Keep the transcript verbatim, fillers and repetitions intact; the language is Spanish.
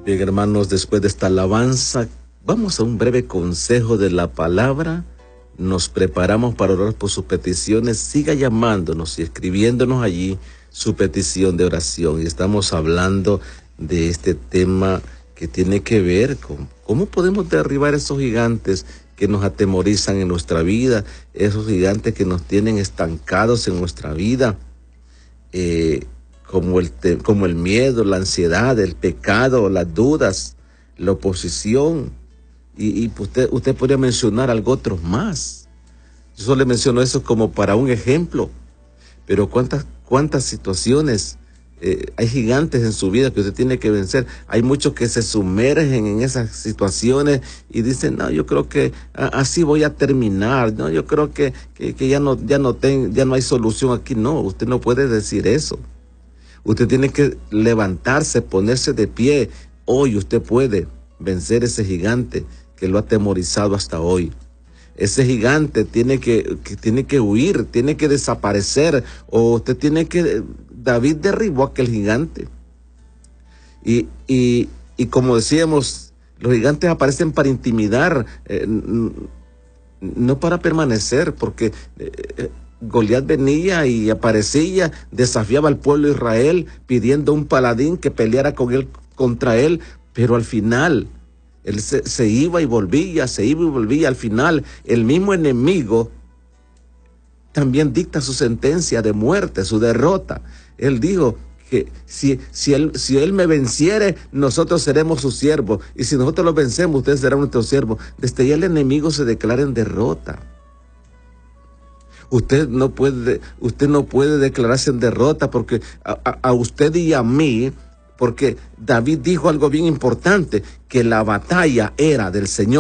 Bien, hermanos, después de esta alabanza, vamos a un breve consejo de la palabra. Nos preparamos para orar por sus peticiones. Siga llamándonos y escribiéndonos allí su petición de oración. Y estamos hablando de este tema que tiene que ver con cómo podemos derribar esos gigantes que nos atemorizan en nuestra vida, esos gigantes que nos tienen estancados en nuestra vida. Eh, como el, te, como el miedo, la ansiedad, el pecado, las dudas, la oposición. Y, y usted, usted podría mencionar algo otros más. Yo solo le menciono eso como para un ejemplo. Pero cuántas, cuántas situaciones, eh, hay gigantes en su vida que usted tiene que vencer. Hay muchos que se sumergen en esas situaciones y dicen, no, yo creo que a, así voy a terminar. No, yo creo que, que, que ya no, ya no ten, ya no hay solución aquí. No, usted no puede decir eso. Usted tiene que levantarse, ponerse de pie. Hoy usted puede vencer ese gigante que lo ha atemorizado hasta hoy. Ese gigante tiene que, que, tiene que huir, tiene que desaparecer. O usted tiene que... David derribó a aquel gigante. Y, y, y como decíamos, los gigantes aparecen para intimidar, eh, no para permanecer, porque... Eh, Goliat venía y aparecía, desafiaba al pueblo de Israel, pidiendo un paladín que peleara con él, contra él, pero al final, él se, se iba y volvía, se iba y volvía. Al final, el mismo enemigo también dicta su sentencia de muerte, su derrota. Él dijo que si, si, él, si él me venciere, nosotros seremos sus siervos, y si nosotros lo vencemos, ustedes serán nuestros siervos. Desde ahí el enemigo se declara en derrota. Usted no puede, usted no puede declararse en derrota porque a, a, a usted y a mí, porque David dijo algo bien importante, que la batalla era del Señor.